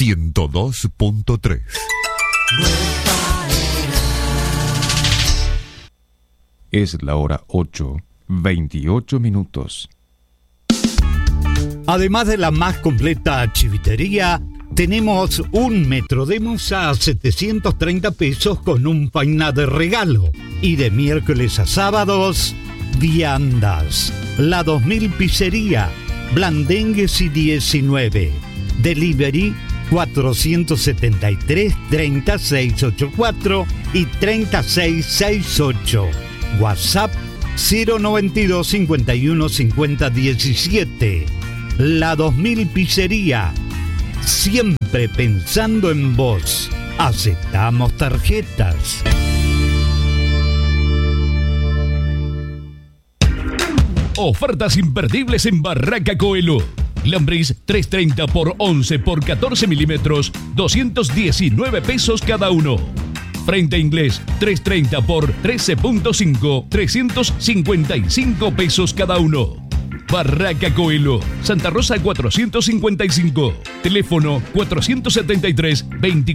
102.3. Es la hora 8:28. Además de la más completa chivitería, tenemos un metro de moza a 730 pesos con un painá de regalo. Y de miércoles a sábados, viandas. La 2000 Pizzería, Blandengues y 19. Delivery 473-3684 y 3668. WhatsApp 092 51 50 17. La 2000 Pizzería, siempre pensando en vos. Aceptamos tarjetas. Ofertas imperdibles en Barraca Coelho. Lambris 330 por 11 por 14 milímetros, 219 pesos cada uno. Frente inglés 330 por 13.5, 355 pesos cada uno. Barraca Coelho, Santa Rosa 455. Teléfono 473 24